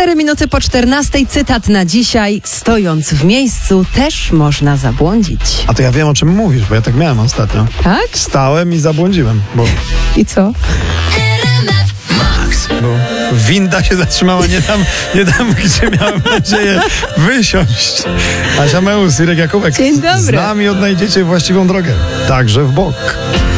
4 minuty po 14. Cytat na dzisiaj. Stojąc w miejscu też można zabłądzić. A to ja wiem, o czym mówisz, bo ja tak miałem ostatnio. Tak? Stałem i zabłądziłem, bo I co? winda się zatrzymała nie tam, gdzie miałem nadzieję wysiąść. Asia Meus, Irek Jakubek. Dzień dobry. Z nami odnajdziecie właściwą drogę, także w bok.